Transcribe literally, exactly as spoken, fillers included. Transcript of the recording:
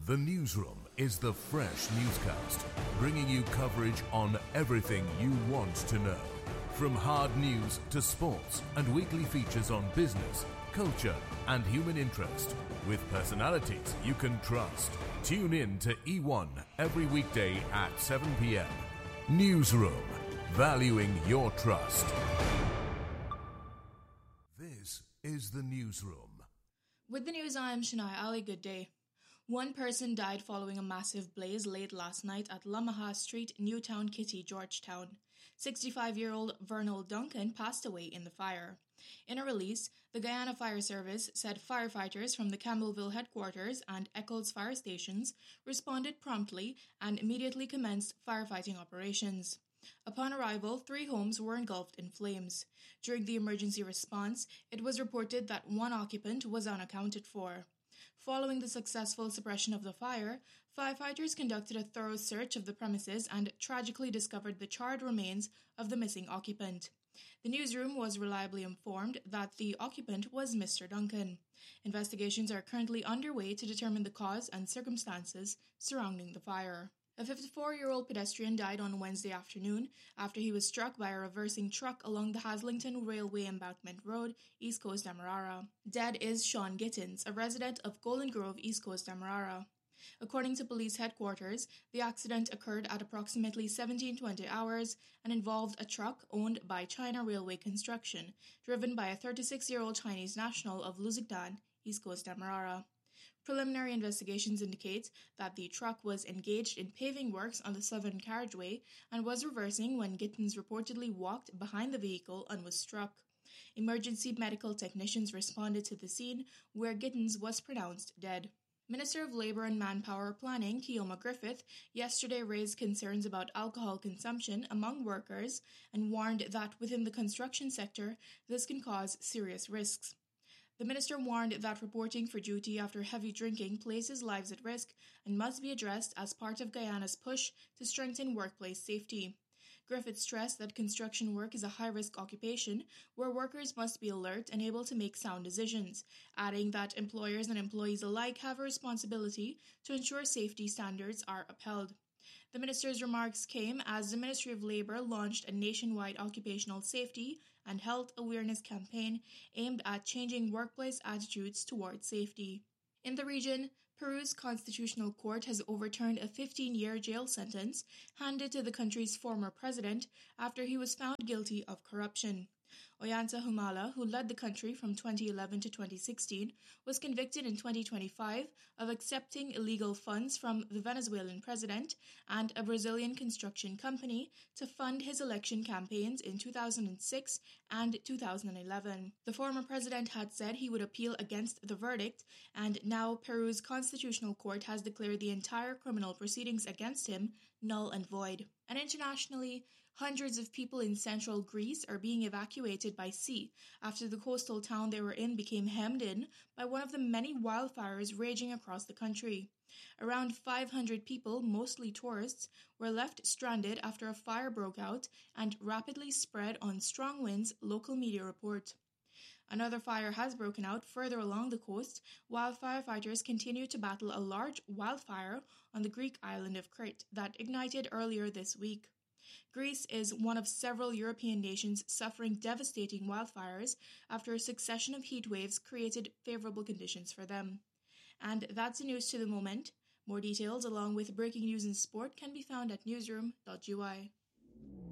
The Newsroom is the fresh newscast, bringing you coverage on everything you want to know. From hard news to sports and weekly features on business, culture and human interest, with personalities you can trust. Tune in to E one every weekday at seven p.m. Newsroom, valuing your trust. This is The Newsroom. With the news, I am Shania Ali. Good day. One person died following a massive blaze late last night at Lamaha Street, Newtown Kitty, Georgetown. sixty-five-year-old Vernal Duncan passed away in the fire. In a release, the Guyana Fire Service said firefighters from the Campbellville headquarters and Eccles fire stations responded promptly and immediately commenced firefighting operations. Upon arrival, three homes were engulfed in flames. During the emergency response, it was reported that one occupant was unaccounted for. Following the successful suppression of the fire, firefighters conducted a thorough search of the premises and tragically discovered the charred remains of the missing occupant. The newsroom was reliably informed that the occupant was Mister Duncan. Investigations are currently underway to determine the cause and circumstances surrounding the fire. A fifty-four-year-old pedestrian died on Wednesday afternoon after he was struck by a reversing truck along the Haslington Railway Embankment Road, East Coast, Demerara. Dead is Sean Gittins, a resident of Golden Grove, East Coast, Demerara. According to police headquarters, the accident occurred at approximately seventeen twenty hours and involved a truck owned by China Railway Construction, driven by a thirty-six-year-old Chinese national of Luzigdan, East Coast, Demerara. Preliminary investigations indicate that the truck was engaged in paving works on the southern carriageway and was reversing when Gittins reportedly walked behind the vehicle and was struck. Emergency medical technicians responded to the scene, where Gittins was pronounced dead. Minister of Labour and Manpower Planning, Keoma Griffith, yesterday raised concerns about alcohol consumption among workers and warned that within the construction sector, this can cause serious risks. The minister warned that reporting for duty after heavy drinking places lives at risk and must be addressed as part of Guyana's push to strengthen workplace safety. Griffith stressed that construction work is a high-risk occupation where workers must be alert and able to make sound decisions, adding that employers and employees alike have a responsibility to ensure safety standards are upheld. The minister's remarks came as the Ministry of Labour launched a nationwide occupational safety and health awareness campaign aimed at changing workplace attitudes towards safety. In the region, Peru's constitutional court has overturned a fifteen-year jail sentence handed to the country's former president after he was found guilty of corruption. Ollanta Humala, who led the country from twenty eleven to twenty sixteen, was convicted in twenty twenty-five of accepting illegal funds from the Venezuelan president and a Brazilian construction company to fund his election campaigns in two thousand six and two thousand eleven. The former president had said he would appeal against the verdict, and now Peru's constitutional court has declared the entire criminal proceedings against him null and void. And internationally, hundreds of people in central Greece are being evacuated by sea after the coastal town they were in became hemmed in by one of the many wildfires raging across the country. Around five hundred people, mostly tourists, were left stranded after a fire broke out and rapidly spread on strong winds, local media report. Another fire has broken out further along the coast, while firefighters continue to battle a large wildfire on the Greek island of Crete that ignited earlier this week. Greece is one of several European nations suffering devastating wildfires after a succession of heat waves created favorable conditions for them. And that's the news to the moment. More details along with breaking news and sport can be found at newsroom dot U I.